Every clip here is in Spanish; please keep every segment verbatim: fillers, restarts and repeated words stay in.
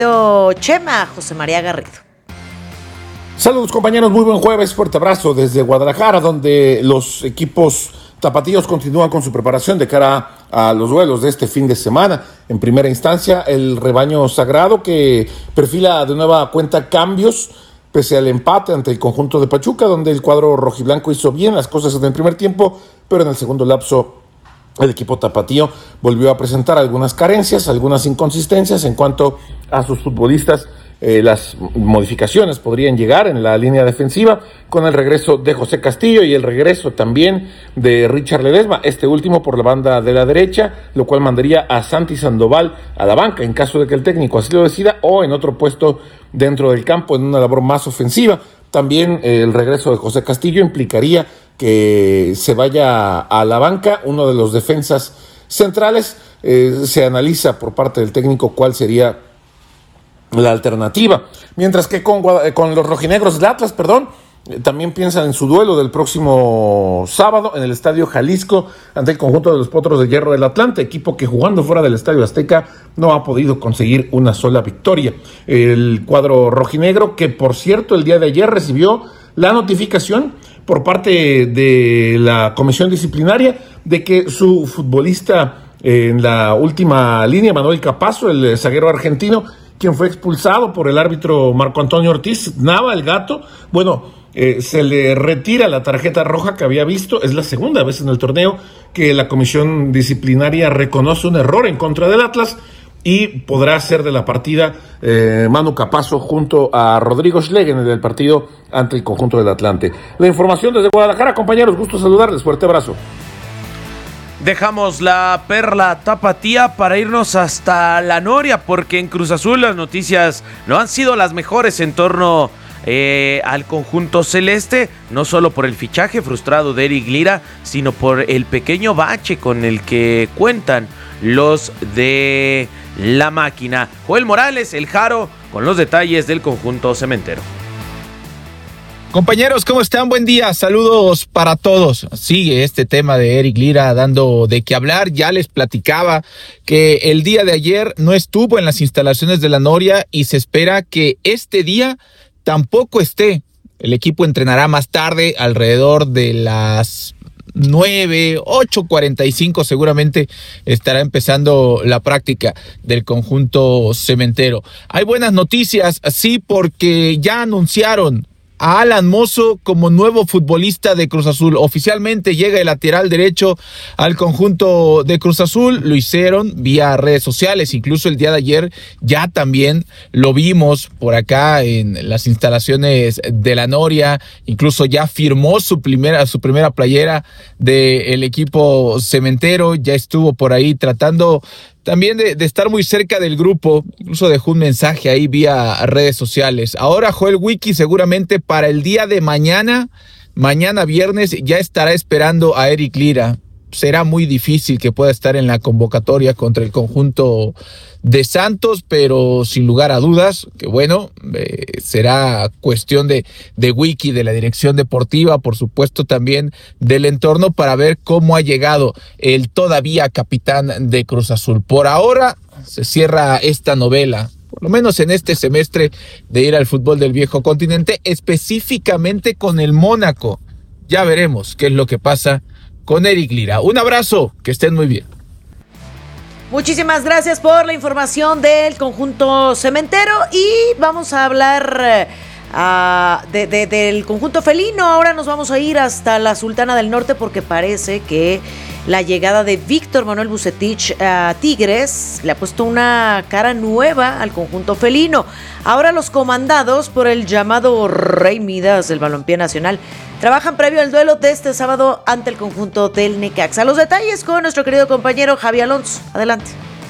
Chema, José María Garrido. Saludos compañeros, muy buen jueves, fuerte abrazo desde Guadalajara, donde los equipos tapatíos continúan con su preparación de cara a los duelos de este fin de semana. En primera instancia, el rebaño sagrado que perfila de nueva cuenta cambios pese al empate ante el conjunto de Pachuca, donde el cuadro rojiblanco hizo bien las cosas en el primer tiempo, pero en el segundo lapso el equipo tapatío volvió a presentar algunas carencias, algunas inconsistencias en cuanto a sus futbolistas. Eh, las modificaciones podrían llegar en la línea defensiva con el regreso de José Castillo y el regreso también de Richard Ledesma, este último por la banda de la derecha, lo cual mandaría a Santi Sandoval a la banca en caso de que el técnico así lo decida, o en otro puesto dentro del campo en una labor más ofensiva. También eh, el regreso de José Castillo implicaría que se vaya a la banca uno de los defensas centrales. Eh, se analiza por parte del técnico cuál sería la alternativa, mientras que con, con los rojinegros del Atlas, perdón, también piensan en su duelo del próximo sábado en el Estadio Jalisco ante el conjunto de los Potros de Hierro del Atlante, equipo que jugando fuera del Estadio Azteca no ha podido conseguir una sola victoria. El cuadro rojinegro, que por cierto el día de ayer recibió la notificación por parte de la comisión disciplinaria de que su futbolista en la última línea, Manuel Capazo, el zaguero argentino, quien fue expulsado por el árbitro Marco Antonio Ortiz, Nava, el gato, bueno, eh, se le retira la tarjeta roja que había visto. Es la segunda vez en el torneo que la comisión disciplinaria reconoce un error en contra del Atlas y podrá ser de la partida eh, Manu Capazo junto a Rodrigo Schlegel en el partido ante el conjunto del Atlante. La información desde Guadalajara, compañeros, gusto saludarles, fuerte abrazo. Dejamos la perla tapatía para irnos hasta la Noria, porque en Cruz Azul las noticias no han sido las mejores en torno eh, al conjunto celeste, no solo por el fichaje frustrado de Eric Lira, sino por el pequeño bache con el que cuentan los de la máquina. Joel Morales, el Jaro, con los detalles del conjunto cementero. Compañeros, ¿cómo están? Buen día, saludos para todos. Sigue este tema de Eric Lira dando de qué hablar. Ya les platicaba que el día de ayer no estuvo en las instalaciones de la Noria y se espera que este día tampoco esté. El equipo entrenará más tarde, alrededor de las nueve, ocho cuarenta y cinco seguramente estará empezando la práctica del conjunto cementero. Hay buenas noticias, sí, porque ya anunciaron a Alan Mozo como nuevo futbolista de Cruz Azul. Oficialmente llega el lateral derecho al conjunto de Cruz Azul. Lo hicieron vía redes sociales. Incluso el día de ayer ya también lo vimos por acá en las instalaciones de la Noria. Incluso ya firmó su primera, su primera playera del equipo cementero. Ya estuvo por ahí tratando también de, de estar muy cerca del grupo, incluso dejó un mensaje ahí vía redes sociales. Ahora Joel Wiki seguramente para el día de mañana, mañana viernes, ya estará esperando a Eric Lira. Será muy difícil que pueda estar en la convocatoria contra el conjunto de Santos, pero sin lugar a dudas, que bueno, eh, será cuestión de, de Wiki, de la dirección deportiva, por supuesto también del entorno, para ver cómo ha llegado el todavía capitán de Cruz Azul. Por ahora se cierra esta novela, por lo menos en este semestre, de ir al fútbol del viejo continente, específicamente con el Mónaco. Ya veremos qué es lo que pasa con Eric Lira. Un abrazo, que estén muy bien. Muchísimas gracias por la información del conjunto cementero y vamos a hablar uh, de, de, del conjunto felino. Ahora nos vamos a ir hasta la Sultana del Norte porque parece que la llegada de Víctor Manuel Vucetich a Tigres le ha puesto una cara nueva al conjunto felino. Ahora los comandados por el llamado Rey Midas del balompié nacional trabajan previo al duelo de este sábado ante el conjunto del Necaxa. Los detalles con nuestro querido compañero Javi Alonso. Adelante.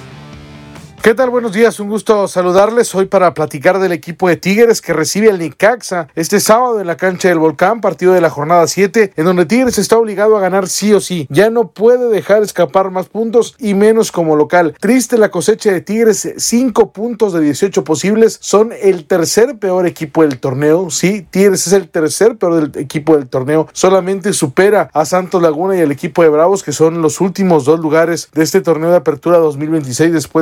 ¿Qué tal? Buenos días, un gusto saludarles hoy para platicar del equipo de Tigres que recibe al Necaxa este sábado en la cancha del Volcán, partido de la jornada siete, en donde Tigres está obligado a ganar sí o sí. Ya no puede dejar escapar más puntos y menos como local. Triste la cosecha de Tigres, cinco puntos de dieciocho posibles, son el tercer peor equipo del torneo. Sí, Tigres es el tercer peor del equipo del torneo, solamente supera a Santos Laguna y al equipo de Bravos, que son los últimos dos lugares de este torneo de apertura dos mil veintiséis después de seis jornadas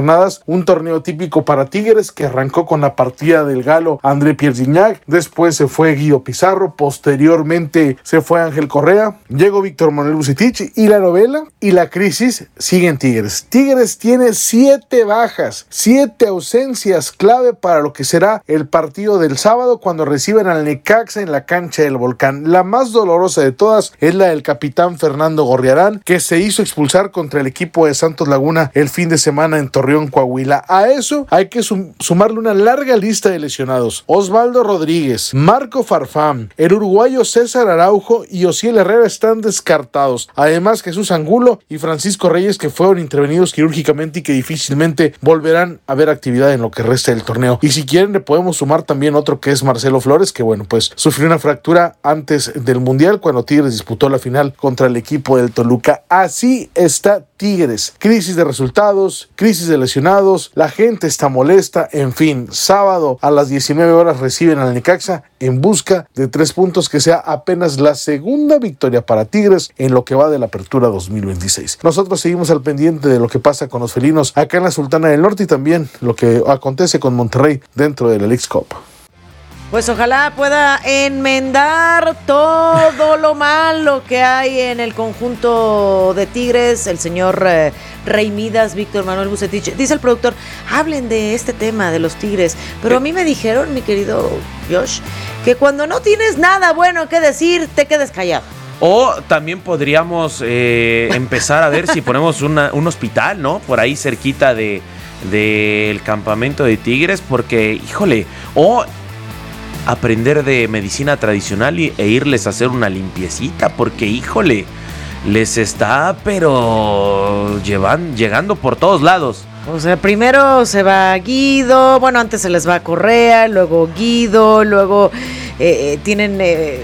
jornadas, un torneo típico para Tigres que arrancó con la partida del galo André Pierre Gignac, después se fue Guido Pizarro, posteriormente se fue Ángel Correa, llegó Víctor Manuel Vucetich y la novela y la crisis sigue en Tigres. Tigres tiene siete bajas, siete ausencias clave para lo que será el partido del sábado cuando reciben al Necaxa en la cancha del Volcán. La más dolorosa de todas es la del capitán Fernando Gorriarán, que se hizo expulsar contra el equipo de Santos Laguna el fin de semana en Torreón, Coahuila. A eso hay que sum- sumarle una larga lista de lesionados. Osvaldo Rodríguez, Marco Farfán, el uruguayo César Araujo y Osiel Herrera están descartados. Además, Jesús Angulo y Francisco Reyes, que fueron intervenidos quirúrgicamente y que difícilmente volverán a ver actividad en lo que resta del torneo. Y si quieren le podemos sumar también otro que es Marcelo Flores, que bueno, pues sufrió una fractura antes del Mundial cuando Tigres disputó la final contra el equipo del Toluca. Así está Tigres. Crisis de resultados, crisis de lesionados, la gente está molesta, en fin, sábado a las diecinueve horas reciben al Necaxa en busca de tres puntos, que sea apenas la segunda victoria para Tigres en lo que va de la apertura dos mil veintiséis. Nosotros seguimos al pendiente de lo que pasa con los felinos acá en la Sultana del Norte y también lo que acontece con Monterrey dentro de la Leagues Cup. Pues ojalá pueda enmendar todo lo malo que hay en el conjunto de Tigres, el señor eh, Rey Midas, Víctor Manuel Vucetich. Dice el productor, hablen de este tema de los Tigres, pero a mí me dijeron, mi querido Josh, que cuando no tienes nada bueno que decir, te quedes callado. O también podríamos eh, empezar a ver si ponemos una, un hospital, ¿no? Por ahí cerquita de del campamento de Tigres, porque, híjole, o aprender de medicina tradicional y, e irles a hacer una limpiecita, porque, híjole, les está, pero llevan, llegando por todos lados. O sea, primero se va Guido, bueno, antes se les va Correa, luego Guido, luego eh, tienen eh,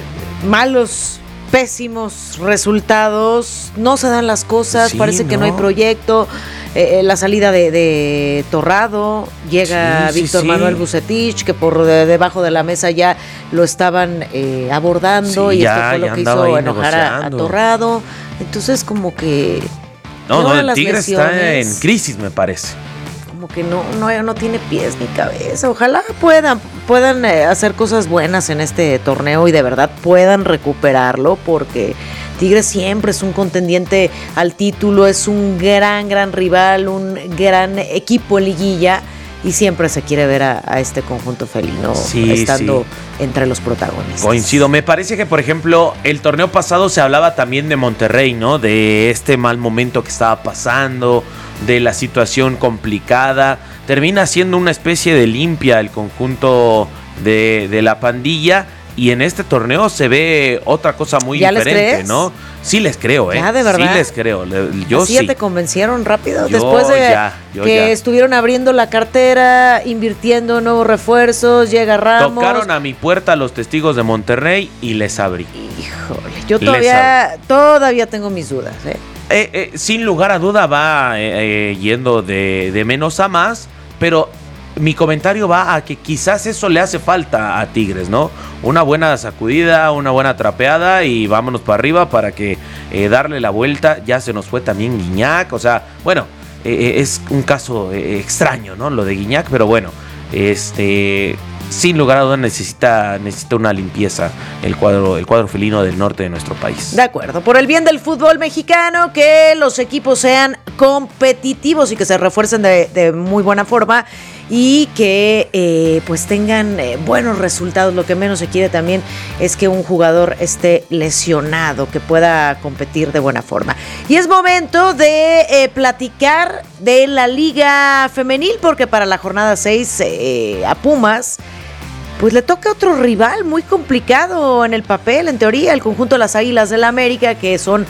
malos, pésimos resultados, no se dan las cosas, sí, parece no. que no hay proyecto. Eh, la salida de, de Torrado, llega sí, Víctor sí, Manuel sí. Vucetich, que por de, debajo de la mesa ya lo estaban eh, abordando, sí, y ya, esto fue lo que hizo enojar a, a Torrado. Entonces como que no, no, el Tigre está en crisis, me parece. Como que no, no, no tiene pies ni cabeza. Ojalá puedan, puedan eh, hacer cosas buenas en este torneo y de verdad puedan recuperarlo, porque Tigres siempre es un contendiente al título, es un gran, gran rival, un gran equipo en liguilla y siempre se quiere ver a, a este conjunto felino sí, estando sí. entre los protagonistas. Coincido, me parece que, por ejemplo, el torneo pasado se hablaba también de Monterrey, ¿no? De este mal momento que estaba pasando, de la situación complicada. Termina siendo una especie de limpia el conjunto de, de la pandilla. Y en este torneo se ve otra cosa muy ¿Ya diferente, les crees? ¿no? Sí les creo, ¿eh? Ya, de verdad. Sí les creo. Yo ¿Así sí. ya te convencieron rápido? Yo Después de ya, yo que ya. estuvieron abriendo la cartera, invirtiendo nuevos refuerzos, llega Ramos. Tocaron a mi puerta los testigos de Monterrey y les abrí. Híjole, yo todavía, todavía tengo mis dudas, ¿eh? Eh, eh, sin lugar a duda va eh, eh, yendo de, de menos a más, pero mi comentario va a que quizás eso le hace falta a Tigres, ¿no? Una buena sacudida, una buena trapeada y vámonos para arriba para que eh, darle la vuelta. Ya se nos fue también Gignac, o sea, bueno, eh, es un caso eh, extraño, ¿no? Lo de Gignac, pero bueno, este, sin lugar a dudas necesita, necesita una limpieza el cuadro, el cuadro felino del norte de nuestro país. De acuerdo, por el bien del fútbol mexicano, que los equipos sean competitivos y que se refuercen de, de muy buena forma y que eh, pues tengan eh, buenos resultados. Lo que menos se quiere también es que un jugador esté lesionado, que pueda competir de buena forma. Y es momento de eh, platicar de la Liga Femenil, porque para la jornada seis eh, a Pumas pues le toca otro rival muy complicado en el papel, en teoría, el conjunto de las Águilas del América, que son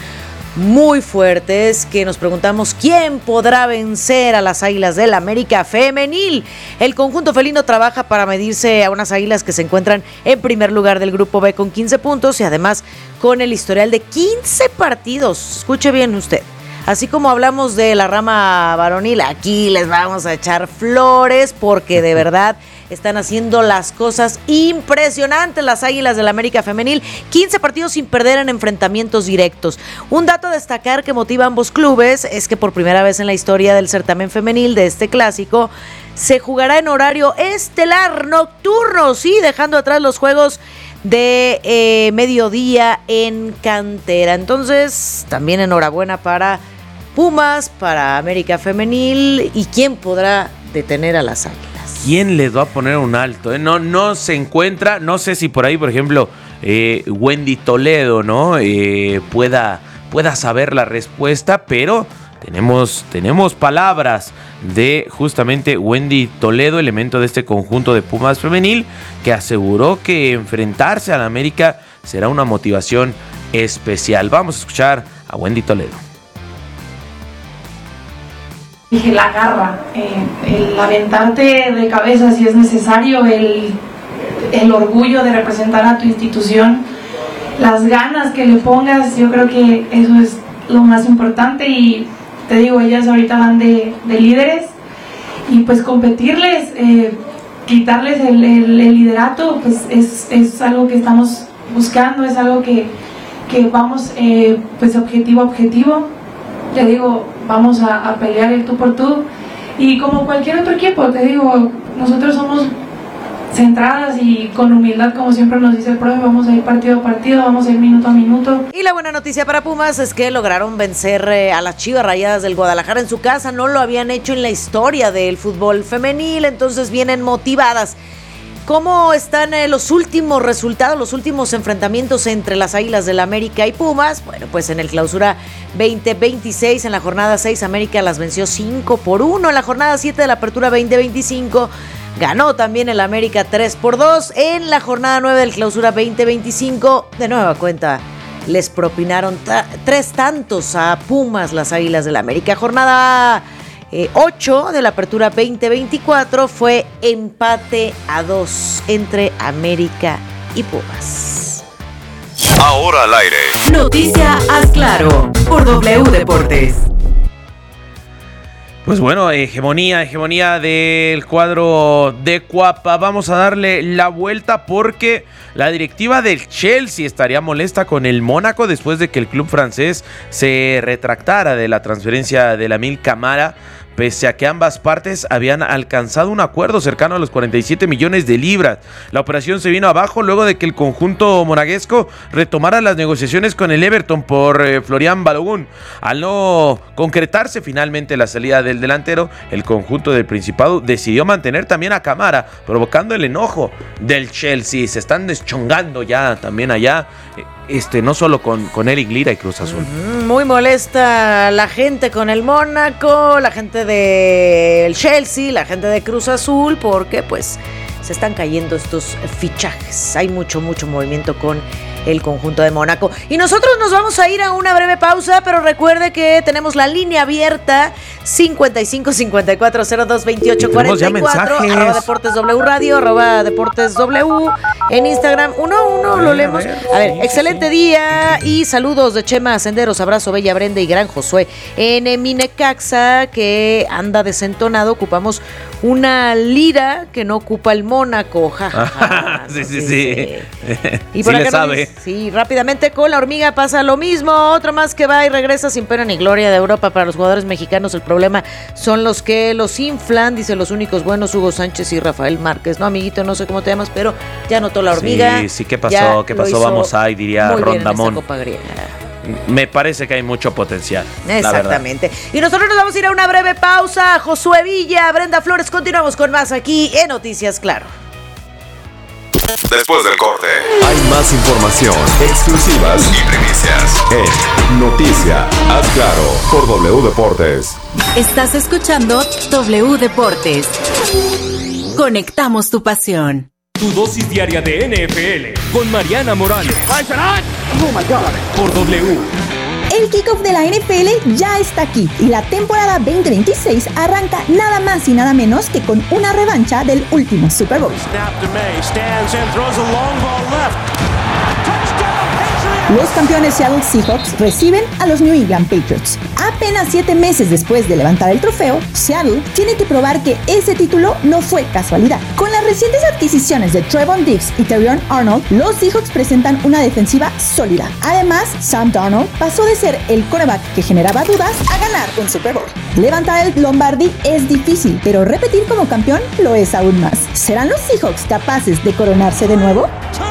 muy fuertes, que nos preguntamos quién podrá vencer a las Águilas del América femenil. El conjunto felino trabaja para medirse a unas Águilas que se encuentran en primer lugar del grupo B con quince puntos y además con el historial de quince partidos. Escuche bien usted, así como hablamos de la rama varonil, aquí les vamos a echar flores porque de verdad están haciendo las cosas impresionantes las Águilas del América femenil, quince partidos sin perder en enfrentamientos directos. Un dato a destacar que motiva a ambos clubes es que por primera vez en la historia del certamen femenil de este clásico se jugará en horario estelar nocturno, sí, dejando atrás los juegos de eh, mediodía en cantera. Entonces, también enhorabuena para Pumas, para América femenil, y quién podrá detener a las Águilas. ¿Quién les va a poner un alto? ¿Eh? No, no se encuentra, no sé si por ahí, por ejemplo, eh, Wendy Toledo, ¿no? Eh, pueda, pueda saber la respuesta, pero tenemos, tenemos palabras de justamente Wendy Toledo, elemento de este conjunto de Pumas femenil, que aseguró que enfrentarse a la América será una motivación especial. Vamos a escuchar a Wendy Toledo. Dije, la garra, eh, el aventarte de cabeza si es necesario, el, el orgullo de representar a tu institución, las ganas que le pongas, yo creo que eso es lo más importante. Y te digo, ellas ahorita van de, de líderes y pues competirles, eh, quitarles el, el, el liderato, pues es, es algo que estamos buscando, es algo que, que vamos eh, pues objetivo a objetivo. Te digo, vamos a, a pelear el tú por tú, y como cualquier otro equipo, te digo, nosotros somos centradas y con humildad, como siempre nos dice el profe, vamos a ir partido a partido, vamos a ir minuto a minuto. Y la buena noticia para Pumas es que lograron vencer eh, a las Chivas Rayadas del Guadalajara en su casa. No lo habían hecho en la historia del fútbol femenil, entonces vienen motivadas. ¿Cómo están eh, los últimos resultados, los últimos enfrentamientos entre las Águilas del América y Pumas? Bueno, pues en el clausura veinte veintiséis, en la jornada seis, América las venció cinco por uno. En la jornada siete de la apertura veinte veinticinco, ganó también el América tres por dos. En la jornada nueve del clausura veinte veinticinco, de nueva cuenta, les propinaron ta- tres tantos a Pumas las Águilas del América. Jornada Eh, ocho de la apertura veinte veinticuatro fue empate a dos entre América y Pumas. Ahora al aire. Noticia Haz Claro por W Deportes. Pues bueno, hegemonía, hegemonía del cuadro de Cuapa. Vamos a darle la vuelta porque la directiva del Chelsea estaría molesta con el Mónaco después de que el club francés se retractara de la transferencia de Lamine Camara, pese a que ambas partes habían alcanzado un acuerdo cercano a los cuarenta y siete millones de libras. La operación se vino abajo luego de que el conjunto monegasco retomara las negociaciones con el Everton por eh, Florian Balogun. Al no concretarse finalmente la salida del delantero, el conjunto del Principado decidió mantener también a Camara, provocando el enojo del Chelsea. Se están deschongando ya también allá, este, no solo con, con Eric Lira y Cruz Azul. Muy molesta la gente con el Mónaco, la gente del Chelsea, la gente de Cruz Azul, porque pues se están cayendo estos fichajes. Hay mucho, mucho movimiento con el conjunto de Mónaco. Y nosotros nos vamos a ir a una breve pausa, pero recuerde que tenemos la línea abierta cincuenta y cinco cincuenta y cuatro cero dos veintiocho cuarenta y cuatro, arroba Deportes W Radio, arroba Deportes W, en Instagram, uno a uno lo leemos. A ver, excelente día y saludos de Chema Senderos, abrazo Bella Brenda y Gran Josué. En Minecaxa, que anda desentonado, ocupamos una lira que no ocupa el Mónaco. Ja, ja, ja. sí, sí, sí. Y por sí acá le sabe. Dice, sí, rápidamente con la hormiga pasa lo mismo. Otro más que va y regresa sin pena ni gloria de Europa para los jugadores mexicanos. El problema son los que los inflan, dice los únicos buenos, Hugo Sánchez y Rafael Márquez. No, amiguito, no sé cómo te llamas, pero ya notó la hormiga. Sí, sí, ¿qué pasó? ¿Qué pasó? Vamos ahí, diría Rondamón. Me parece que hay mucho potencial. Exactamente. Y nosotros nos vamos a ir a una breve pausa. Josué Villa, Brenda Flores, continuamos con más aquí en Noticias Claro. Después del corte, hay más información, exclusivas y primicias en Noticia Haz Claro por W Deportes. Estás escuchando W Deportes. Conectamos tu pasión. Tu dosis diaria de N F L con Mariana Morales. Oh my God. Por W. El kickoff de la N F L ya está aquí y la temporada veinte veintiséis arranca nada más y nada menos que con una revancha del último Super Bowl. Los campeones Seattle Seahawks reciben a los New England Patriots. Apenas siete meses después de levantar el trofeo, Seattle tiene que probar que ese título no fue casualidad. Con las recientes adquisiciones de Trevon Diggs y Terrion Arnold, los Seahawks presentan una defensiva sólida. Además, Sam Darnold pasó de ser el quarterback que generaba dudas a ganar un Super Bowl. Levantar el Lombardi es difícil, pero repetir como campeón lo es aún más. ¿Serán los Seahawks capaces de coronarse de nuevo?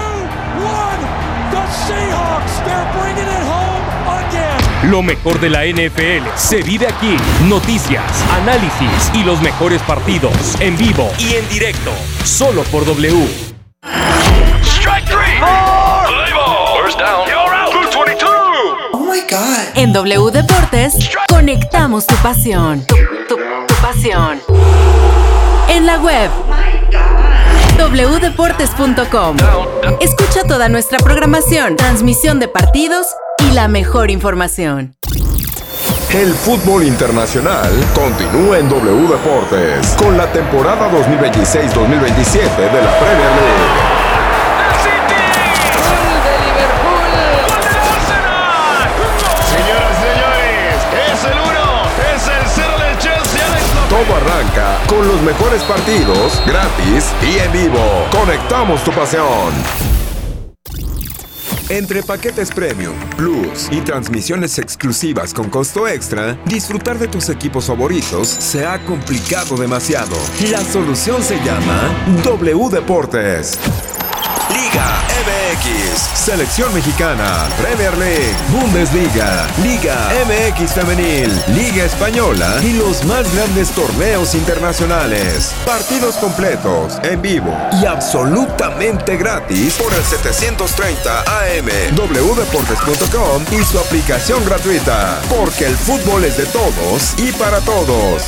Lo mejor de la N F L se vive aquí. Noticias, análisis y los mejores partidos en vivo y en directo. Solo por W. Strike three. Oh. First down. You're out. Blue veintidós. Oh my God. En W Deportes, conectamos tu pasión. Tu, tu, tu pasión. En la web. doble u deportes punto com. Escucha toda nuestra programación, transmisión de partidos y la mejor información. El fútbol internacional continúa en W Deportes con la temporada dos mil veintiséis dos mil veintisiete de la Premier League. Todo arranca con los mejores partidos, gratis y en vivo. Conectamos tu pasión. Entre paquetes Premium, Plus y transmisiones exclusivas con costo extra, disfrutar de tus equipos favoritos se ha complicado demasiado. La solución se llama W Deportes. Liga M X, Selección Mexicana, Premier League, Bundesliga, Liga M X Femenil, Liga Española y los más grandes torneos internacionales. Partidos completos, en vivo y absolutamente gratis por el setecientos treinta A M, doble u deportes punto com y su aplicación gratuita. Porque el fútbol es de todos y para todos.